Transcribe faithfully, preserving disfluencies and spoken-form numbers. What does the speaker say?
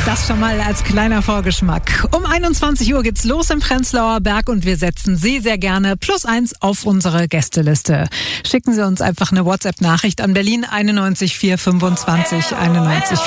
Das schon mal als kleiner Vorgeschmack. Um einundzwanzig Uhr geht's los im Prenzlauer Berg und wir setzen Sie sehr gerne plus eins auf unsere Gästeliste. Schicken Sie uns einfach eine WhatsApp-Nachricht an Berlin einundneunzig vier fünfundzwanzig einundneunzig